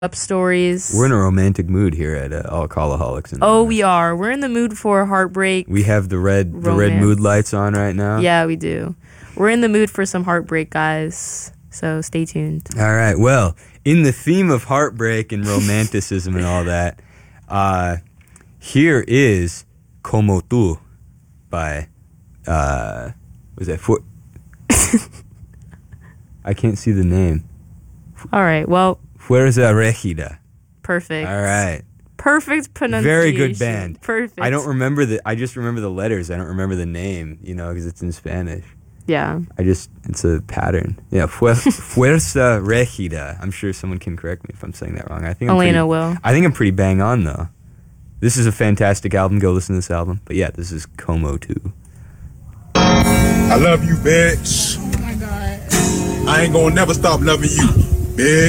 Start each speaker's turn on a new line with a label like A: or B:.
A: up stories.
B: We're in a romantic mood here at Alcoholaholics.
A: Oh, we are. We're in the mood for heartbreak.
B: We have the red mood lights on right now.
A: Yeah, we do. We're in the mood for some heartbreak, guys. So stay tuned.
B: All right. Well, in the theme of heartbreak and romanticism and all that, here is Como Tu by, was that for? I can't see the name.
A: All right. Well.
B: Fuerza Regida.
A: Perfect.
B: All right.
A: Perfect pronunciation.
B: Very good band.
A: Perfect.
B: I just remember the letters. I don't remember the name, because it's in Spanish.
A: Yeah.
B: It's a pattern. Yeah, Fuerza Regida. I'm sure someone can correct me if I'm saying that wrong.
A: Elena will.
B: I think I'm pretty bang on, though. This is a fantastic album. Go listen to this album. But yeah, this is Como Tu.
C: I love you, bitch.
D: Oh my God.
C: I ain't gonna never stop loving you, bitch.